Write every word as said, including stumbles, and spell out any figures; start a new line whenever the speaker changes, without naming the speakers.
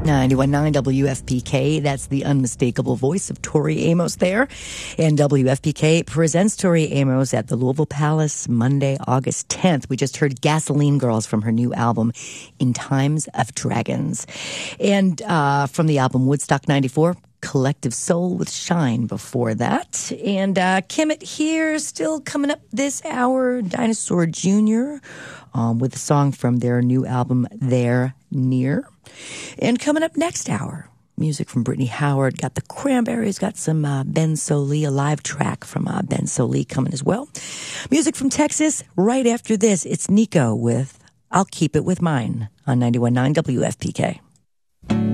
ninety-one point nine W F P K, that's the unmistakable voice of Tori Amos there. And W F P K presents Tori Amos at the Louisville Palace Monday, August tenth. We just heard Gasoline Girls from her new album, In Times of Dragons. And uh, from the album Woodstock ninety-four, Collective Soul with Shine before that. And uh, Kemet here, still coming up this hour, Dinosaur Junior, um, with a song from their new album, There Near. And coming up next hour, music from Brittany Howard, got the Cranberries, got some uh, Ben Sollee, a live track from uh, Ben Sollee coming as well. Music from Texas, right after this, it's Nico with I'll Keep It With Mine on ninety-one point nine W F P K.